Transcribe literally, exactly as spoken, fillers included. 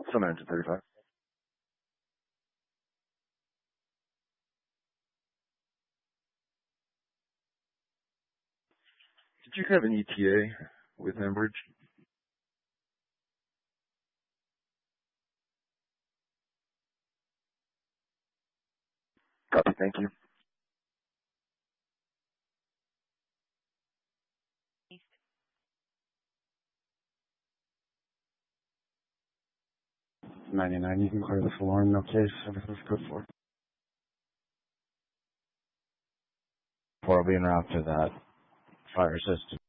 Summon engine thirty-five. Did you have an E T A with Enbridge? Copy, thank you. East. ninety-nine, you can clear the floor, no case, everything's good for. Four will be en route to that fire system.